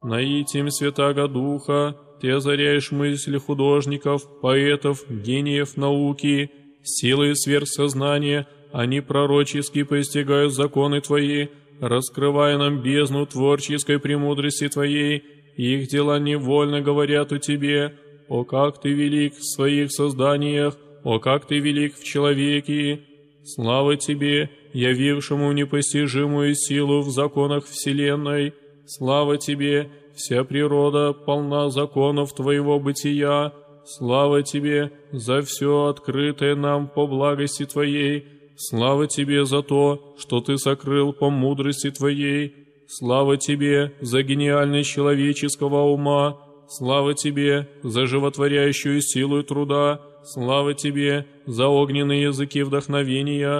Наитием Святаго Духа Ты озаряешь мысли художников, поэтов, гениев науки, силой сверхсознания они пророчески постигают законы Твои, раскрывая нам бездну творческой премудрости Твоей, их дела невольно говорят о Тебе. О, как Ты велик в своих созданиях, о, как Ты велик в человеке! Слава Тебе, явившему непостижимую силу в законах вселенной! Слава Тебе, вся природа полна законов Твоего бытия! Слава Тебе за все открытое нам по благости Твоей! Слава Тебе за то, что Ты сокрыл по мудрости Твоей! Слава Тебе за гениальность человеческого ума! Слава Тебе за животворящую силу труда! Слава Тебе за огненные языки вдохновения!